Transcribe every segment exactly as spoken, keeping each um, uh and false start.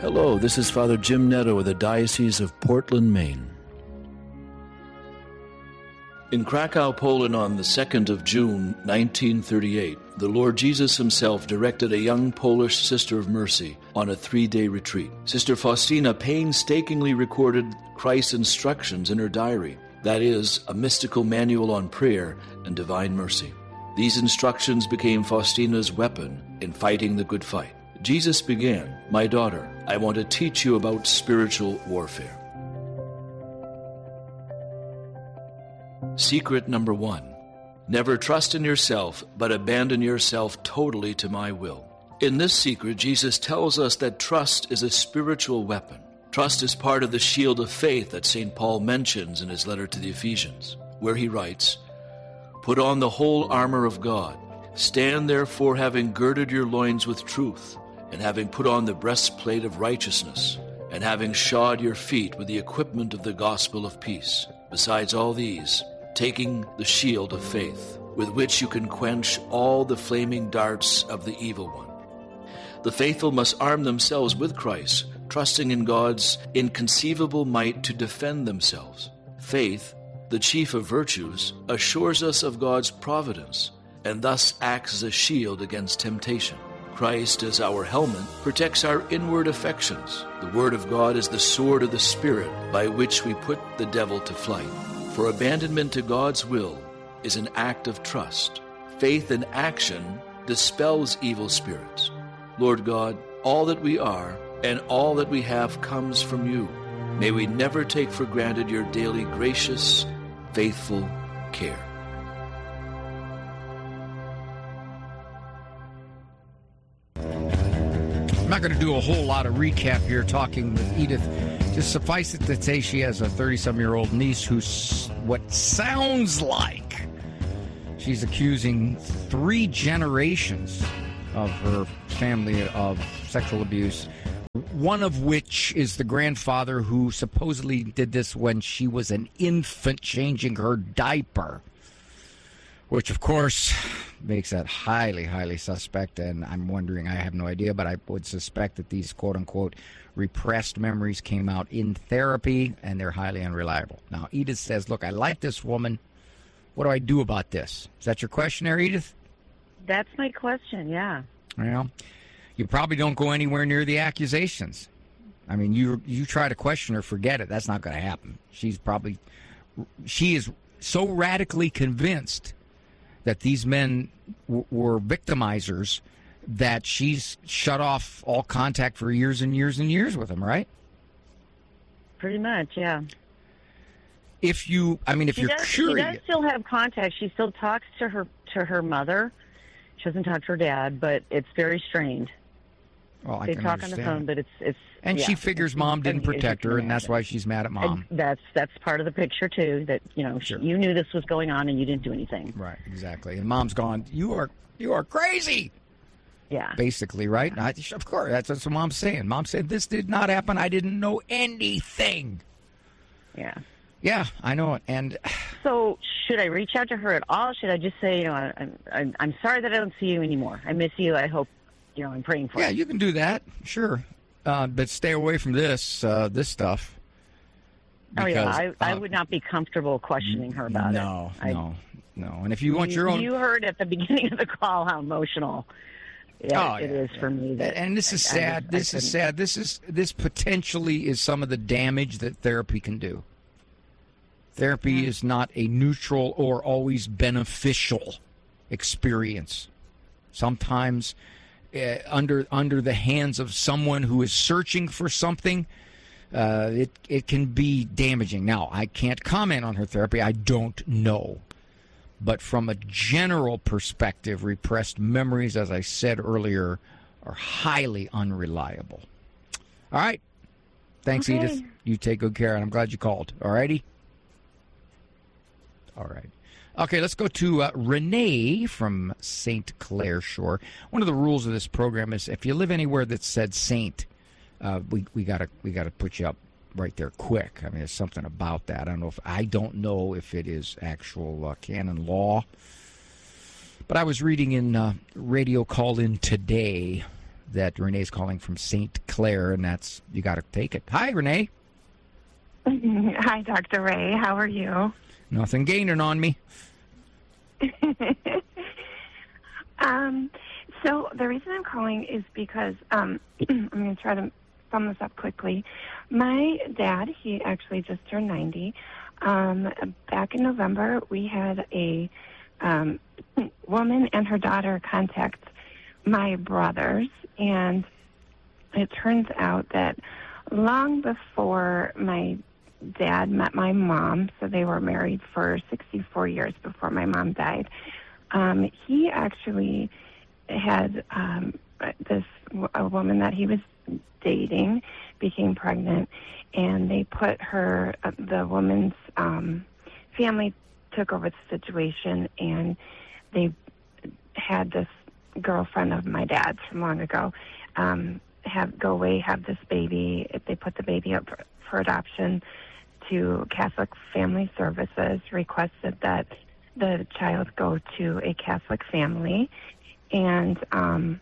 Hello, this is Father Jim Netto of the Diocese of Portland, Maine. In Krakow, Poland on the second of June, nineteen thirty-eight, the Lord Jesus himself directed a young Polish Sister of Mercy on a three-day retreat. Sister Faustina painstakingly recorded Christ's instructions in her diary, that is, a mystical manual on prayer and divine mercy. These instructions became Faustina's weapon in fighting the good fight. Jesus began, "My daughter, I want to teach you about spiritual warfare." Secret number one, never trust in yourself, but abandon yourself totally to my will. In this secret, Jesus tells us that trust is a spiritual weapon. Trust is part of the shield of faith that Saint Paul mentions in his letter to the Ephesians, where he writes, "Put on the whole armor of God. Stand therefore having girded your loins with truth, and having put on the breastplate of righteousness, and having shod your feet with the equipment of the gospel of peace. Besides all these, taking the shield of faith, with which you can quench all the flaming darts of the evil one." The faithful must arm themselves with Christ, trusting in God's inconceivable might to defend themselves. Faith, the chief of virtues, assures us of God's providence, and thus acts as a shield against temptation. Christ, as our helmet, protects our inward affections. The Word of God is the sword of the Spirit by which we put the devil to flight. For abandonment to God's will is an act of trust. Faith in action dispels evil spirits. Lord God, all that we are and all that we have comes from you. May we never take for granted your daily gracious, faithful care. I'm not going to do a whole lot of recap here talking with Edith. Just suffice it to say she has a thirty-some-year-old niece who's what sounds like she's accusing three generations of her family of sexual abuse, one of which is the grandfather who supposedly did this when she was an infant changing her diaper, which, of course, makes that highly, highly suspect, and I'm wondering, I have no idea, but I would suspect that these quote-unquote repressed memories came out in therapy, and they're highly unreliable. Now, Edith says, look, I like this woman. What do I do about this? Is that your question there, Edith? That's my question, yeah. Well, you probably don't go anywhere near the accusations. I mean, you you try to question her, forget it. That's not going to happen. She's probably, she is so radically convinced that these men w- were victimizers that she's shut off all contact for years and years and years with them, right? Pretty much, yeah. If you, I mean, if she you're does, curious. She does still have contact. She still talks to her to her mother. She doesn't talk to her dad, but it's very strained. Well, I they can talk understand. on the phone, but it's it's. And yeah, she figures mom didn't protect her, and that's why she's mad at mom. And that's that's part of the picture too. That you know, Sure. you knew this was going on, and you didn't do anything. Right, exactly. And mom's gone. You are you are crazy. Yeah. Basically, right? I, of course, that's, that's what mom's saying. Mom said this did not happen. I didn't know anything. Yeah. Yeah, I know it. And so, should I reach out to her at all? Should I just say, you know, I'm I'm, I'm sorry that I don't see you anymore. I miss you. I hope, you know, I'm praying for yeah, you. you can do that, sure, uh, but stay away from this uh, this stuff. Because, oh yeah, I uh, I would not be comfortable questioning her about no, it. No, no, no. And if you want you, your own, you heard at the beginning of the call how emotional yeah, oh, it yeah, is yeah. for me. That and this is I, sad. I, this I is sad. This is this potentially is some of the damage that therapy can do. Therapy mm-hmm. is not a neutral or always beneficial experience. Sometimes, uh, under under the hands of someone who is searching for something, uh, it it can be damaging. Now, I can't comment on her therapy. I don't know. But from a general perspective, repressed memories, as I said earlier, are highly unreliable. All right. Thanks, okay. Edith. You take good care, and I'm glad you called. All righty? All right. Okay, let's go to uh, Renee from Saint Clair Shore. One of the rules of this program is if you live anywhere that said Saint, uh, we we gotta we gotta put you up right there quick. I mean, there's something about that. I don't know if I don't know if it is actual uh, canon law, but I was reading in uh, Radio Call In today that Renee's calling from Saint Clair, and that's, you got to take it. Hi, Renee. Hi, Doctor Ray. How are you? Nothing gaining on me. um, so the reason I'm calling is because um, I'm going to try to sum this up quickly. My dad, he actually just turned ninety. Um, back in November, we had a um, woman and her daughter contact my brothers, and it turns out that long before my dad met my mom, so they were married for sixty-four years before my mom died, um, he actually had um, this a woman that he was dating became pregnant, and they put her, uh, the woman's um, family took over the situation, and they had this girlfriend of my dad's from long ago um, have go away, have this baby. If they put the baby up for, for adoption to Catholic Family Services, requested that the child go to a Catholic family, and um,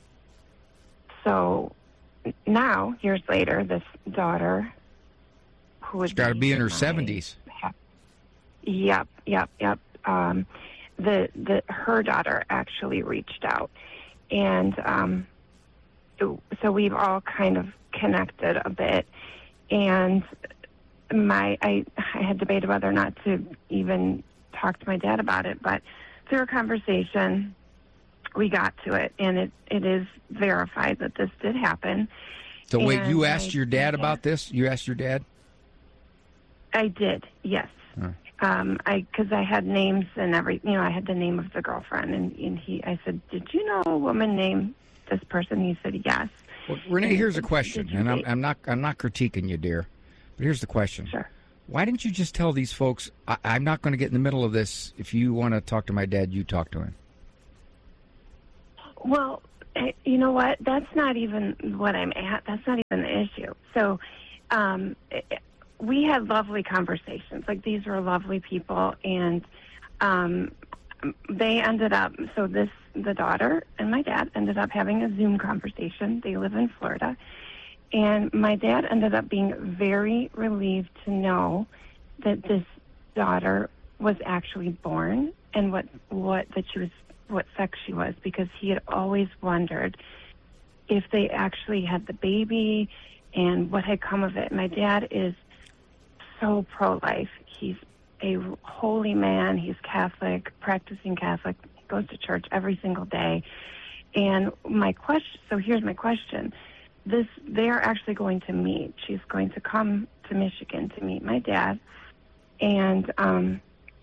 so now, years later, this daughter, who would She's got to be in her my, seventies. Yep, yep, yep. Um, the the her daughter actually reached out, and um, so we've all kind of connected a bit. And my I I had debated whether or not to even talk to my dad about it, but through a conversation, we got to it, and it, it is verified that this did happen. So wait, and you asked I, your dad yeah, about this? You asked your dad? I did, yes. Huh. Um, I because I had names and every, you know, I had the name of the girlfriend, and, and he, I said, did you know a woman named this person? He said, yes. Well, Renee, and here's said, a question, you and I'm, date? I'm not I'm not critiquing you, dear, but here's the question. Sure. Why didn't you just tell these folks, I, I'm not going to get in the middle of this. If you want to talk to my dad, you talk to him. Well, you know what? That's not even what I'm at. That's not even the issue. So um, we had lovely conversations. Like, these were lovely people, and um, they ended up, so this, the daughter and my dad ended up having a Zoom conversation. They live in Florida. And my dad ended up being very relieved to know that this daughter was actually born, and what, what that she was, what sex she was, because he had always wondered if they actually had the baby and what had come of it. My dad is so pro-life. He's a holy man. He's Catholic, practicing Catholic. He goes to church every single day. And my question, so here's my question. This, they're actually going to meet. She's going to come to Michigan to meet my dad. And um,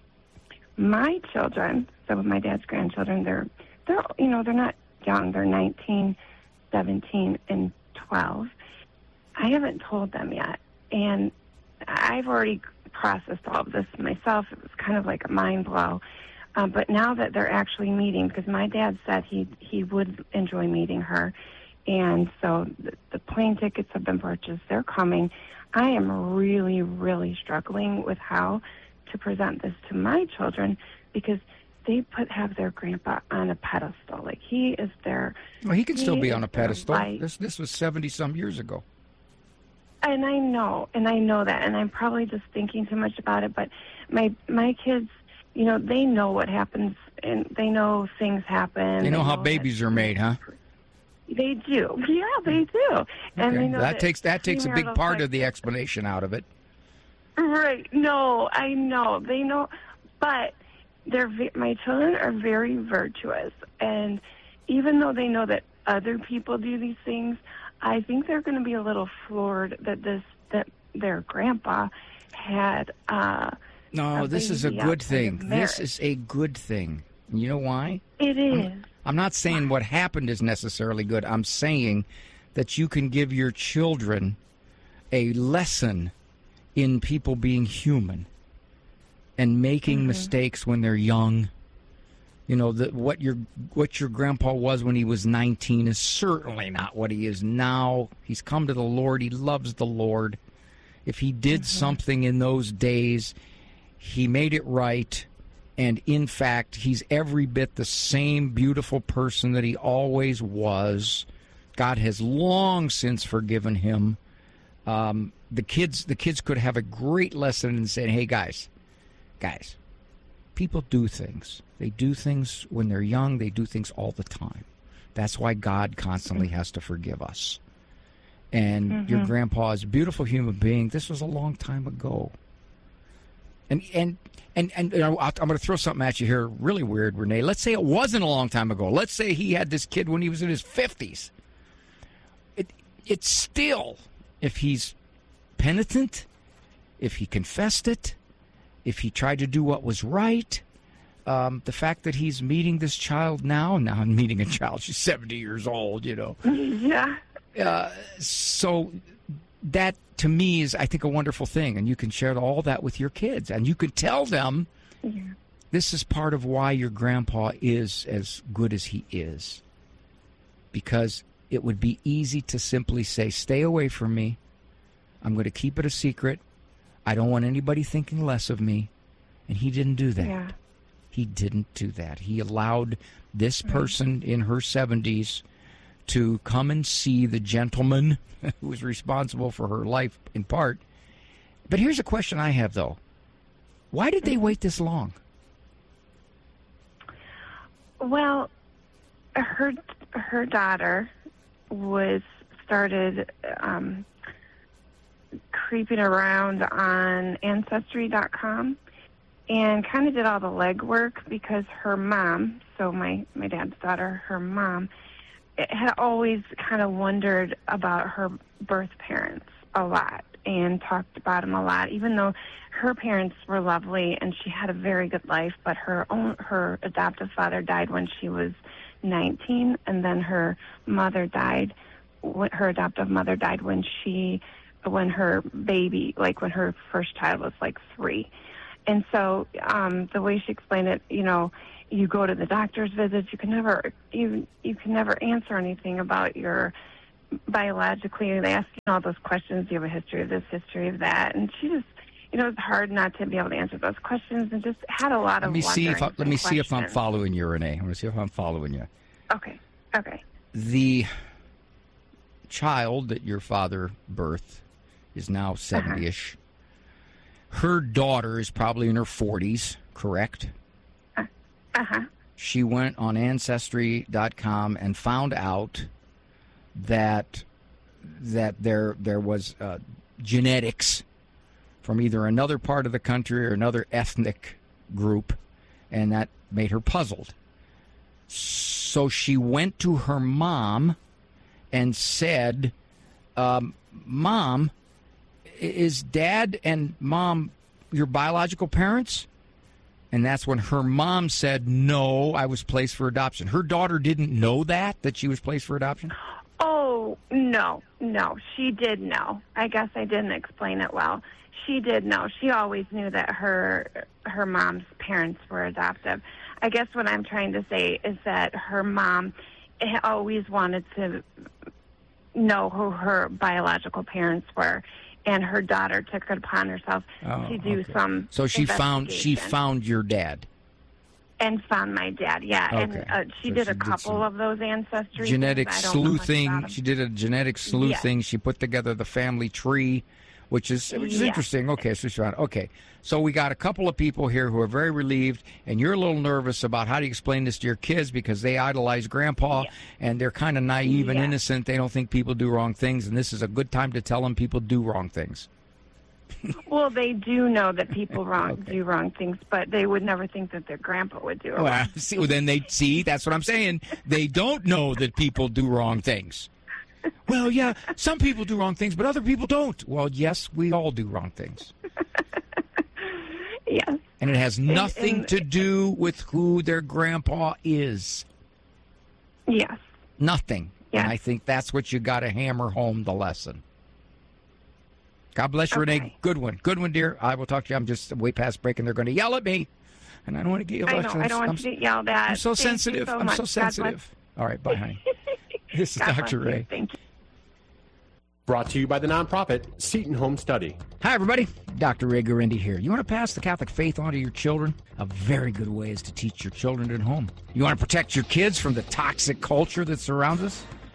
my children, some of my dad's grandchildren, they're, they're, you know, they're not young. They're nineteen, seventeen, and twelve. I haven't told them yet. And I've already processed all of this myself. It was kind of like a mind blow. Uh, but now that they're actually meeting, because my dad said he he would enjoy meeting her, and so the, the plane tickets have been purchased. They're coming. I am really, really struggling with how to present this to my children, because they put have their grandpa on a pedestal. Like, he is their... Well, he can still he be is on a their pedestal. light. This this was seventy-some years ago. And I know, and I know that, and I'm probably just thinking too much about it, but my my kids, you know, they know what happens, and they know things happen. They know how that- babies are made, huh? They do. Yeah, they do. And Okay. they know that, that takes that takes a big premarital part sex- of the explanation out of it. Right. No, I know. They know. But they're ve- my children are very virtuous. And even though they know that other people do these things, I think they're going to be a little floored that this that their grandpa had uh No, a this is a baby good outside thing. of This marriage. is a good thing. You know why? It is. I'm not saying what happened is necessarily good. I'm saying that you can give your children a lesson in people being human and making Mm-hmm. mistakes when they're young. You know, that what your what your grandpa was when he was nineteen is certainly not what he is now. He's come to the Lord. He loves the Lord. If he did Mm-hmm. something in those days, he made it right. And in fact, he's every bit the same beautiful person that he always was. God has long since forgiven him. Um, the kids, the kids could have a great lesson in saying, "Hey, guys, guys, people do things. They do things when they're young. They do things all the time. That's why God constantly has to forgive us." And mm-hmm. your grandpa is a beautiful human being. This was a long time ago. And and and and you know, I'm going to throw something at you here, really weird, Renee. Let's say it wasn't a long time ago. Let's say he had this kid when he was in his fifties. It it's still, if he's penitent, if he confessed it, if he tried to do what was right, um, the fact that he's meeting this child now, now I'm meeting a child, she's seventy years old, you know. Yeah. Uh, so that, to me, is, I think, a wonderful thing. And you can share all that with your kids. And you can tell them, yeah. This is part of why your grandpa is as good as he is. Because it would be easy to simply say, stay away from me. I'm going to keep it a secret. I don't want anybody thinking less of me. And he didn't do that. Yeah. He didn't do that. He allowed this person in her seventies to come and see the gentleman who was responsible for her life in part. But here's a question I have, though. Why did they wait this long? Well, her her daughter was started um, creeping around on Ancestry dot com and kind of did all the legwork because her mom, so my, my dad's daughter, her mom, had always kind of wondered about her birth parents a lot and talked about them a lot, even though her parents were lovely and she had a very good life, but her own, her adoptive father died when she was nineteen, and then her mother died, her adoptive mother died when she, when her baby, like when her first child was like three. And so um, the way she explained it, you know, you go to the doctor's visits, you can never you you can never answer anything about your biologically. They ask you all those questions. Do you have a history of this, history of that? And she just, you know, it's hard not to be able to answer those questions, and just had a lot of. Let me see if I, let me questions. see if I'm following you, Renee. I'm going to see if I'm following you. Okay. Okay. The child that your father birthed is now seventy-ish. Uh-huh. Her daughter is probably in her forties, correct? Uh-huh. She went on Ancestry dot com and found out that that there there was uh, genetics from either another part of the country or another ethnic group, and that made her puzzled. So she went to her mom and said, um, Mom, is Dad and Mom your biological parents? And that's when her mom said, no, I was placed for adoption. Her daughter didn't know that, that she was placed for adoption? Oh, no, no. She did know. I guess I didn't explain it well. She did know. She always knew that her her mom's parents were adoptive. I guess what I'm trying to say is that her mom always wanted to know who her biological parents were. And her daughter took it upon herself oh, to do okay. some. So she found she found your dad, and found my dad. Yeah, okay. and uh, she so did she a did couple of those ancestry genetic things. sleuthing. She did a genetic sleuthing. Yes. She put together the family tree, which is which is yes. interesting. Okay, so she found okay. So we got a couple of people here who are very relieved, and you're a little nervous about how do you explain this to your kids because they idolize Grandpa, yes. and they're kind of naive and yes. innocent. They don't think people do wrong things, and this is a good time to tell them people do wrong things. Well, they do know that people wrong okay. do wrong things, but they would never think that their grandpa would do it. Well, see, well, then they see. That's what I'm saying. They don't know that people do wrong things. Well, yeah, some people do wrong things, but other people don't. Well, yes, we all do wrong things. Yes. And it has nothing and, to do with who their grandpa is. Yes. Nothing. Yes. And I think that's what you got to hammer home the lesson. God bless you, okay. Renee. Good one. Good one, dear. I will talk to you. I'm just way past break, and they're going to yell at me. And I don't want to get you. I know. I don't want I'm, you to get yelled at. I'm so Thank sensitive. so I'm much. so sensitive. All right. Bye, honey. This is God Doctor bless you. Ray. Thank you. Brought to you by the nonprofit Seton Home Study. Hi, everybody. Doctor Ray Guarendi here. You want to pass the Catholic faith on to your children? A very good way is to teach your children at home. You want to protect your kids from the toxic culture that surrounds us?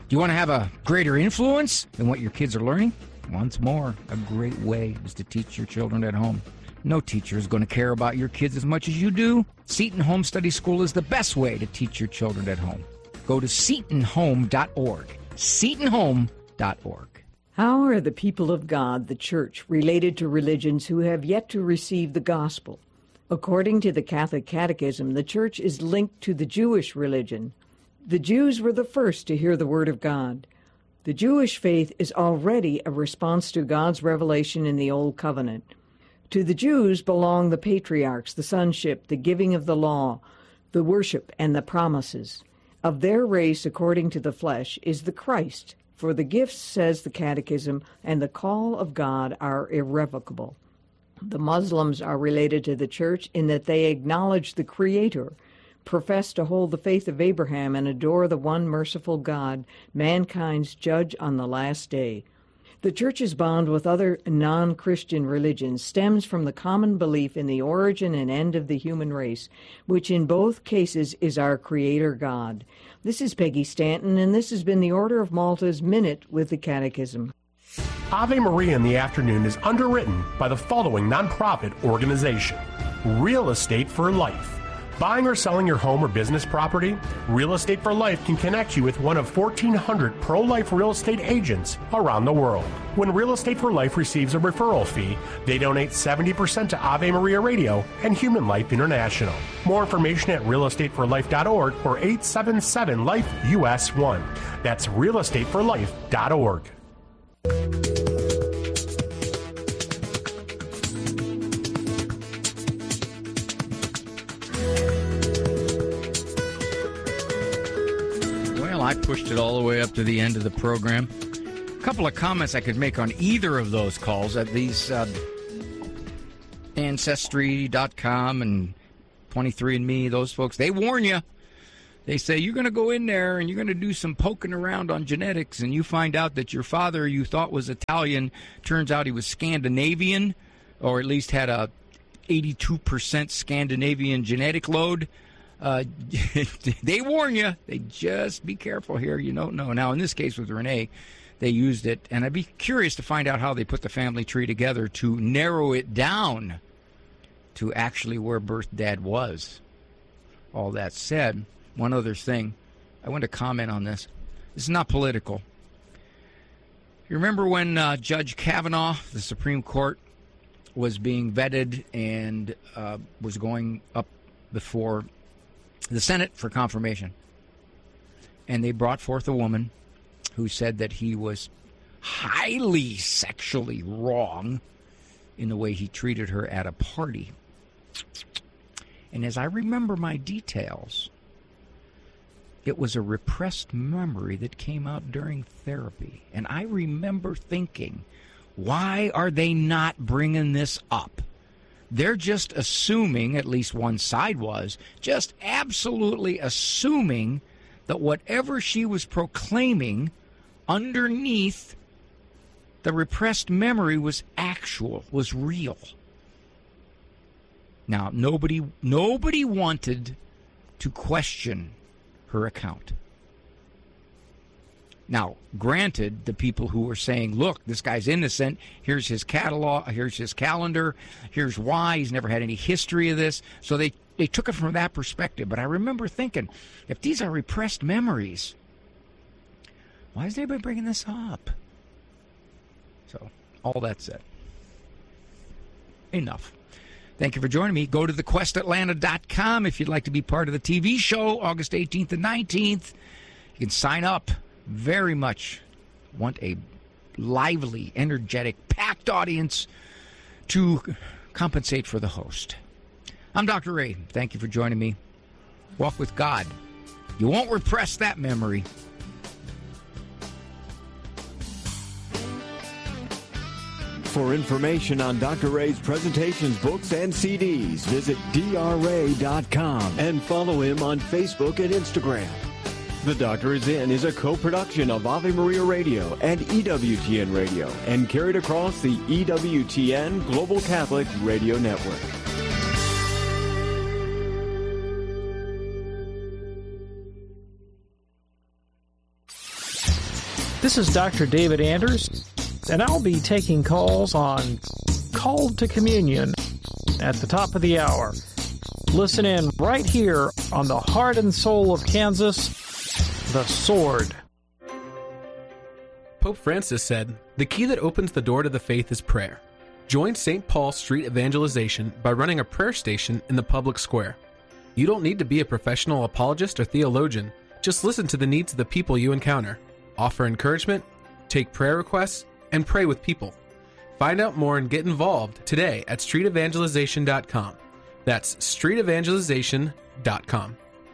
Do you want to have a greater influence in what your kids are learning? Once more, a great way is to teach your children at home. No teacher is going to care about your kids as much as you do. Seton Home Study School is the best way to teach your children at home. Go to seton home dot org. seton home dot org. How are the people of God, the church, related to religions who have yet to receive the gospel? According to the Catholic Catechism, the church is linked to the Jewish religion. The Jews were the first to hear the word of God. The Jewish faith is already a response to God's revelation in the Old Covenant. To the Jews belong the patriarchs, the sonship, the giving of the law, the worship, and the promises. Of their race, according to the flesh, is the Christ. For the gifts, says the Catechism, and the call of God are irrevocable. The Muslims are related to the church in that they acknowledge the Creator, profess to hold the faith of Abraham, and adore the one merciful God, mankind's judge on the last day. The church's bond with other non-Christian religions stems from the common belief in the origin and end of the human race, which in both cases is our Creator God. This is Peggy Stanton, and this has been the Order of Malta's Minute with the Catechism. Ave Maria in the Afternoon is underwritten by the following nonprofit organization: Real Estate for Life. Buying or selling your home or business property? Real Estate for Life can connect you with one of fourteen hundred pro-life real estate agents around the world. When Real Estate for Life receives a referral fee, they donate seventy percent to Ave Maria Radio and Human Life International. More information at real estate for life dot org or eight seven seven life U S one. That's real estate for life dot org. I pushed it all the way up to the end of the program. A couple of comments I could make on either of those calls at these uh, Ancestry dot com and twenty-three and me, those folks, they warn you. They say you're going to go in there and you're going to do some poking around on genetics, and you find out that your father you thought was Italian turns out he was Scandinavian, or at least had a eighty-two percent Scandinavian genetic load. Uh, they warn you. They just be careful here. You don't know. Now, in this case with Renee, they used it, and I'd be curious to find out how they put the family tree together to narrow it down to actually where birth dad was. All that said, one other thing. I want to comment on this. This is not political. You remember when uh, Judge Kavanaugh, the Supreme Court, was being vetted and uh, was going up before the Senate for confirmation, and they brought forth a woman who said that he was highly sexually wrong in the way he treated her at a party. And as I remember my details, it was a repressed memory that came out during therapy. And I remember thinking, why are they not bringing this up? They're just assuming, at least one side was, just absolutely assuming that whatever she was proclaiming underneath the repressed memory was actual, was real. Now, nobody, nobody wanted to question her account. Now, granted, the people who were saying, look, this guy's innocent, here's his catalog, here's his calendar, here's why, he's never had any history of this. So they, they took it from that perspective. But I remember thinking, if these are repressed memories, why is anybody bringing this up? So, all that said, enough. Thank you for joining me. Go to the quest atlanta dot com if you'd like to be part of the T V show, August eighteenth and nineteenth. You can sign up. Very much want a lively, energetic, packed audience to compensate for the host. I'm Doctor Ray. Thank you for joining me. Walk with God. You won't repress that memory. For information on Doctor Ray's presentations, books, and C Ds, visit D R ray dot com and follow him on Facebook and Instagram. The Doctor Is In is a co-production of Ave Maria Radio and E W T N Radio and carried across the E W T N Global Catholic Radio Network. This is Doctor David Anders, and I'll be taking calls on Called to Communion at the top of the hour. Listen in right here on the heart and soul of Kansas, The Sword. Pope Francis said, "The key that opens the door to the faith is prayer." Join Saint Paul Street Evangelization by running a prayer station in the public square. You don't need to be a professional apologist or theologian. Just listen to the needs of the people you encounter. Offer encouragement, take prayer requests, and pray with people. Find out more and get involved today at street evangelization dot com. That's street evangelization dot com.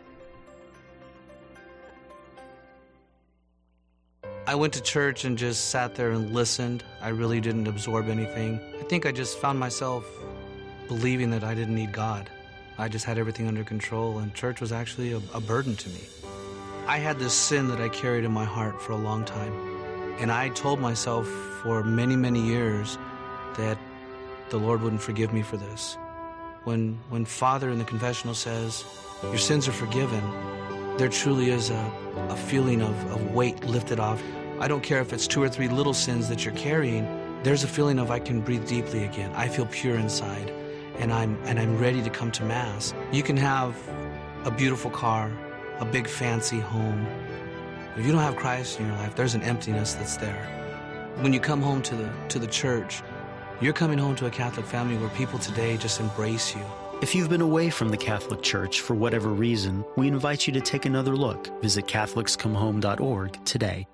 I went to church and just sat there and listened. I really didn't absorb anything. I think I just found myself believing that I didn't need God. I just had everything under control, and church was actually a, a burden to me. I had this sin that I carried in my heart for a long time, and I told myself for many, many years that the Lord wouldn't forgive me for this. When, when Father in the confessional says, your sins are forgiven, there truly is a, a feeling of, of weight lifted off. I don't care if it's two or three little sins that you're carrying, there's a feeling of I can breathe deeply again. I feel pure inside, and I'm, and I'm ready to come to Mass. You can have a beautiful car, a big fancy home. If you don't have Christ in your life, there's an emptiness that's there. When you come home to the, to the church, you're coming home to a Catholic family where people today just embrace you. If you've been away from the Catholic Church for whatever reason, we invite you to take another look. Visit Catholics Come Home dot org today.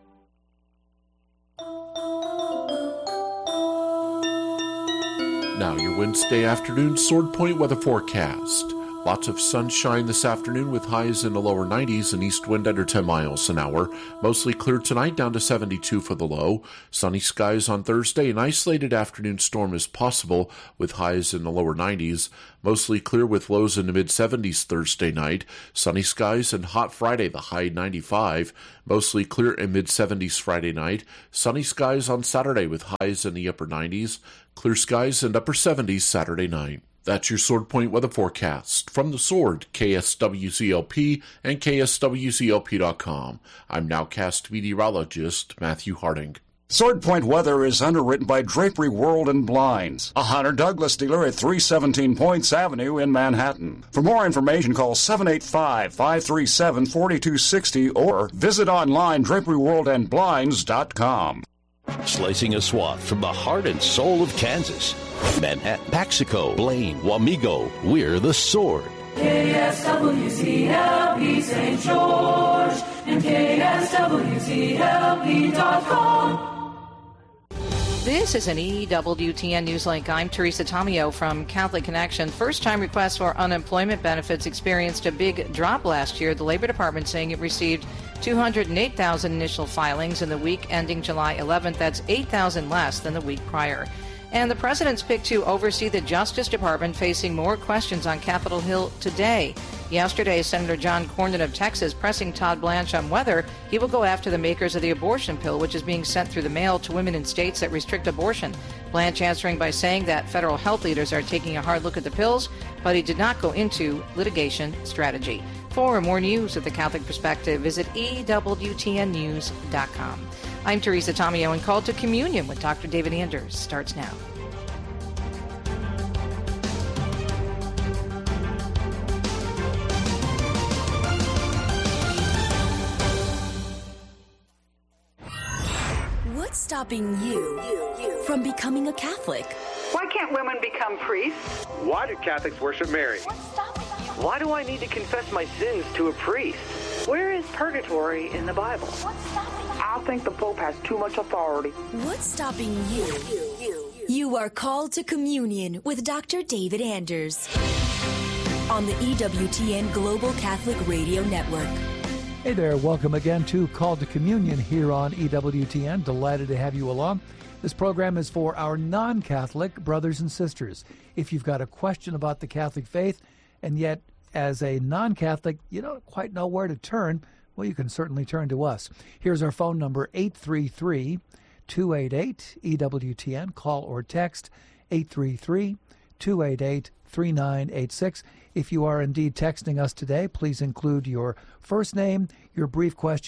Now your Wednesday afternoon Sword Point weather forecast. Lots of sunshine this afternoon with highs in the lower nineties and east wind under ten miles an hour. Mostly clear tonight, down to seventy-two for the low. Sunny skies on Thursday. An isolated afternoon storm is possible with highs in the lower nineties. Mostly clear with lows in the mid-seventies Thursday night. Sunny skies and hot Friday, the high ninety-five. Mostly clear and mid-seventies Friday night. Sunny skies on Saturday with highs in the upper nineties. Clear skies and upper seventies Saturday night. That's your Sword Point weather forecast. From the Sword, K S W C L P and K S W C L P dot com. I'm nowcast meteorologist Matthew Harding. Sword Point weather is underwritten by Drapery World and Blinds, a Hunter Douglas dealer at three seventeen Points Avenue in Manhattan. For more information, call seven eight five, five three seven, four two six zero or visit online drapery world and blinds dot com. Slicing a swath from the heart and soul of Kansas. Manhattan, Paxico, Blaine, Wamego, we're the Sword. K S W C L P Saint George and K S W C L P dot com. This is an E W T N Newslink. I'm Teresa Tomeo from Catholic Connection. First-time requests for unemployment benefits experienced a big drop last year. The Labor Department saying it received two hundred eight thousand initial filings in the week ending July eleventh. That's eight thousand less than the week prior. And the president's picked to oversee the Justice Department, facing more questions on Capitol Hill today. Yesterday, Senator John Cornyn of Texas pressing Todd Blanche on whether he will go after the makers of the abortion pill, which is being sent through the mail to women in states that restrict abortion. Blanche answering by saying that federal health leaders are taking a hard look at the pills, but he did not go into litigation strategy. For more news of the Catholic Perspective, visit E W T N news dot com. I'm Teresa Tomeo, and Called to Communion with Doctor David Anders starts now. What's stopping you from becoming a Catholic? Why can't women become priests? Why do Catholics worship Mary? Why do I need to confess my sins to a priest? Where is purgatory in the Bible? I think the Pope has too much authority. What's stopping you? You are called to communion with Doctor David Anders on the E W T N Global Catholic Radio Network. Hey there, welcome again to Called to Communion here on E W T N. Delighted to have you along. This program is for our non-Catholic brothers and sisters. If you've got a question about the Catholic faith, and yet as a non-Catholic you don't quite know where to turn, well, you can certainly turn to us. Here's our phone number, eight three three, two eight eight, E W T N. Call or text eight three three, two eight eight, three nine eight six. If you are indeed texting us today, please include your first name, your brief question,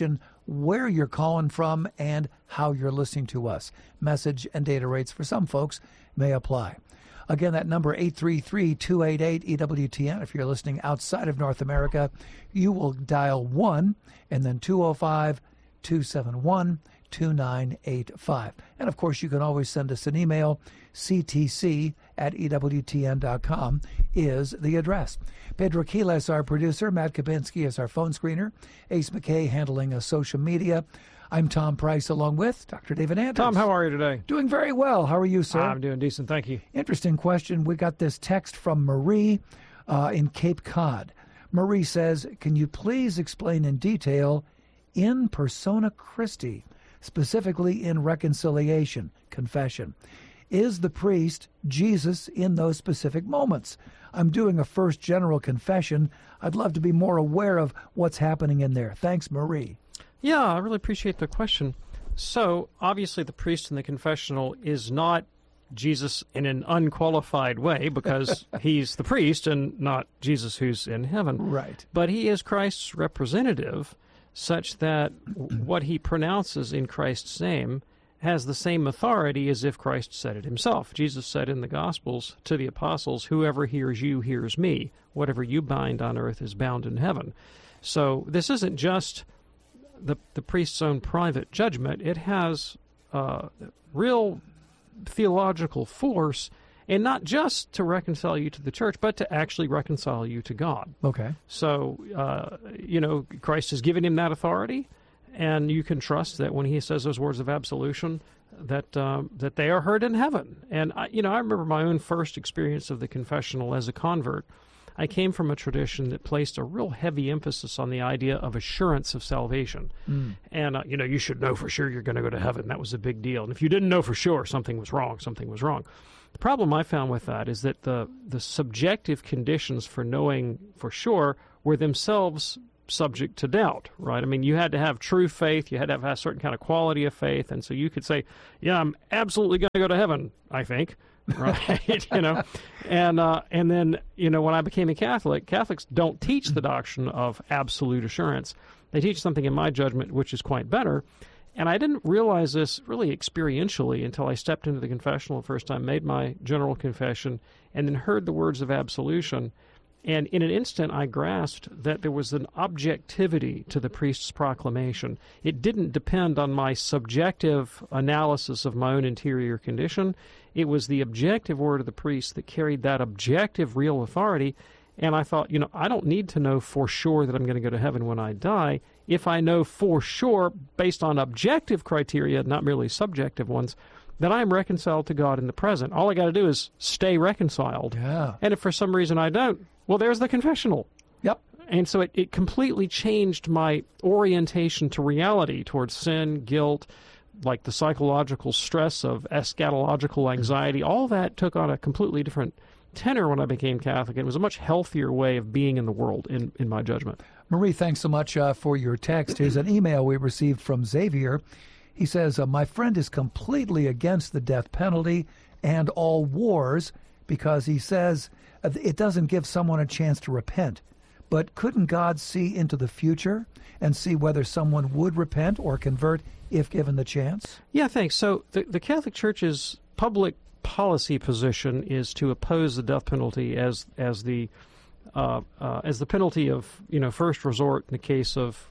where you're calling from and how you're listening to us. Message and data rates for some folks may apply. Again, that number, eight three three, two eight eight, E W T N. If you're listening outside of North America, you will dial one and then two oh five, two seven one, two nine eight five. And, of course, you can always send us an email. C T C at E W T N dot com is the address. Pedro Quiles, our producer. Matt Kapinski is our phone screener. Ace McKay handling uh, social media. I'm Tom Price along with Doctor David Anders. Tom, how are you today? Doing very well. How are you, sir? I'm doing decent, thank you. Interesting question. We got this text from Marie uh, in Cape Cod. Marie says, can you please explain in detail in persona Christi, specifically in reconciliation, confession? Is the priest Jesus in those specific moments? I'm doing a first general confession. I'd love to be more aware of what's happening in there. Thanks, Marie. Yeah, I really appreciate the question. So, obviously, the priest in the confessional is not Jesus in an unqualified way because he's the priest and not Jesus who's in heaven. Right. But he is Christ's representative such that what he pronounces in Christ's name has the same authority as if Christ said it himself. Jesus said in the Gospels to the apostles, whoever hears you hears me. Whatever you bind on earth is bound in heaven. So this isn't just the, the priest's own private judgment. It has uh, real theological force, and not just to reconcile you to the church, but to actually reconcile you to God. Okay. So, uh, you know, Christ has given him that authority, and you can trust that when he says those words of absolution, that um, that they are heard in heaven. And, I, you know, I remember my own first experience of the confessional as a convert. I came from a tradition that placed a real heavy emphasis on the idea of assurance of salvation. Mm. And, uh, you know, you should know for sure you're going to go to heaven. That was a big deal. And if you didn't know for sure, something was wrong, something was wrong. The problem I found with that is that the, the subjective conditions for knowing for sure were themselves subject to doubt, right? I mean, you had to have true faith. You had to have a certain kind of quality of faith. And so you could say, yeah, I'm absolutely going to go to heaven, I think. Right, you know, and uh, and then, you know, when I became a Catholic, Catholics don't teach the doctrine of absolute assurance. They teach something, in my judgment, which is quite better. And I didn't realize this really experientially until I stepped into the confessional the first time, made my general confession, and then heard the words of absolution. And in an instant, I grasped that there was an objectivity to the priest's proclamation. It didn't depend on my subjective analysis of my own interior condition. It was the objective word of the priest that carried that objective real authority. And I thought, you know, I don't need to know for sure that I'm going to go to heaven when I die. If I know for sure, based on objective criteria, not merely subjective ones, that I'm reconciled to God in the present. All I got to do is stay reconciled. Yeah. And if for some reason I don't, well, there's the confessional. Yep. And so it, it completely changed my orientation to reality, towards sin, guilt, like the psychological stress of eschatological anxiety. All that took on a completely different tenor when I became Catholic. It was a much healthier way of being in the world, in, in my judgment. Marie, thanks so much uh, for your text. Here's an email we received from Xavier. He says, uh, my friend is completely against the death penalty and all wars because he says uh, it doesn't give someone a chance to repent. But couldn't God see into the future and see whether someone would repent or convert if given the chance? Yeah, thanks. So the, the Catholic Church's public policy position is to oppose the death penalty as as the uh, uh, as the penalty of, you know, first resort in the case of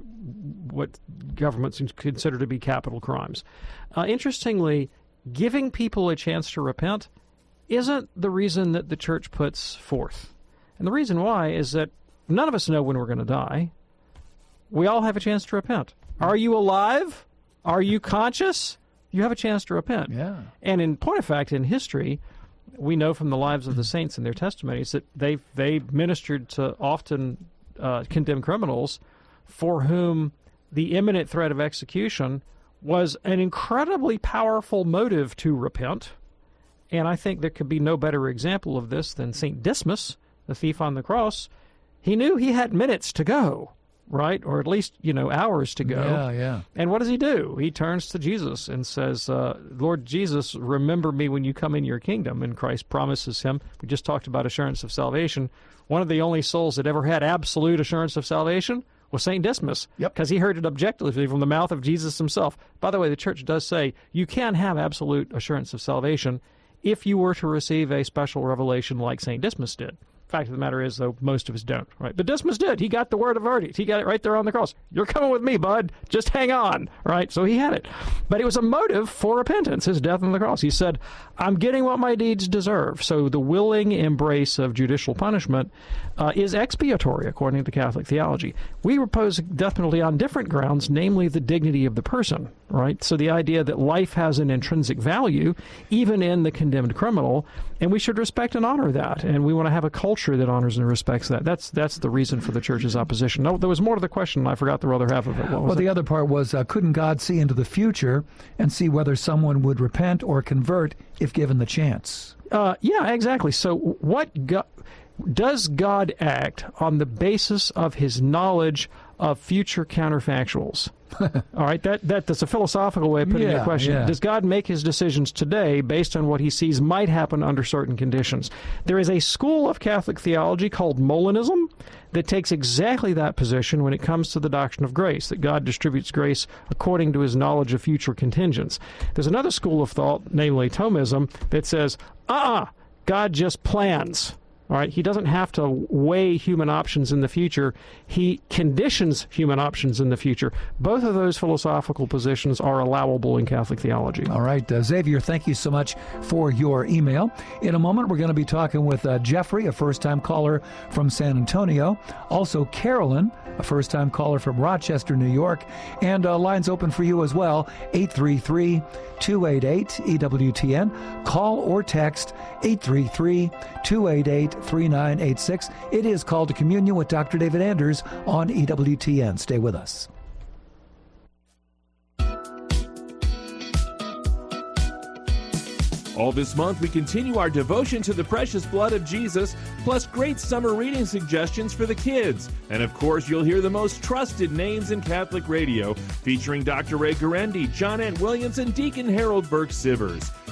what governments consider to be capital crimes. Uh, interestingly, giving people a chance to repent isn't the reason that the Church puts forth. And the reason why is that none of us know when we're going to die. We all have a chance to repent. Are you alive? Are you conscious? You have a chance to repent. Yeah. And in point of fact, in history, we know from the lives of the saints and their testimonies that they they ministered to often uh, condemned criminals for whom the imminent threat of execution was an incredibly powerful motive to repent. And I think there could be no better example of this than Saint Dismas, the thief on the cross. He knew he had minutes to go, right? Or at least, you know, hours to go. Yeah, yeah. And what does he do? He turns to Jesus and says, uh, Lord Jesus, remember me when you come in your kingdom. And Christ promises him. We just talked about assurance of salvation. One of the only souls that ever had absolute assurance of salvation was Saint Dismas, because he heard it objectively from the mouth of Jesus himself. By the way, the church does say you can have absolute assurance of salvation if you were to receive a special revelation like Saint Dismas did. Fact of the matter is, though, most of us don't, right? But Dismas did. He got the word of verdict. He got it right there on the cross. You're coming with me, bud. Just hang on, right? So he had it. But it was a motive for repentance, his death on the cross. He said, I'm getting what my deeds deserve. So the willing embrace of judicial punishment uh, is expiatory, according to Catholic theology. We repose death penalty on different grounds, namely the dignity of the person, right? So the idea that life has an intrinsic value, even in the condemned criminal, and we should respect and honor that. And we want to have a culture that honors and respects that. That's that's the reason for the church's opposition. No, there was more to the question. I forgot the other half of it. What was well, the it? other part was, uh, couldn't God see into the future and see whether someone would repent or convert if given the chance? Uh, yeah, exactly. So what go- does God act on the basis of his knowledge of future counterfactuals? All right, that, that that's a philosophical way of putting yeah, the question. Yeah. Does God make his decisions today based on what he sees might happen under certain conditions? There is a school of Catholic theology called Molinism that takes exactly that position when it comes to the doctrine of grace, that God distributes grace according to his knowledge of future contingents. There's another school of thought, namely Thomism, that says, uh-uh, God just plans. All right, he doesn't have to weigh human options in the future. He conditions human options in the future. Both of those philosophical positions are allowable in Catholic theology. All right, uh, Xavier, thank you so much for your email. In a moment, we're going to be talking with uh, Jeffrey, a first-time caller from San Antonio. Also, Carolyn, a first-time caller from Rochester, New York. And uh, lines open for you as well, eight three three, two eight eight, E W T N. Call or text eight three three, two eight eight, three nine eight six. It is Call to Communion with Doctor David Anders on E W T N. Stay with us. All this month, we continue our devotion to the precious blood of Jesus, plus great summer reading suggestions for the kids. And of course, you'll hear the most trusted names in Catholic radio, featuring Doctor Ray Guarendi, John Ant Williams, and Deacon Harold Burke Sivers.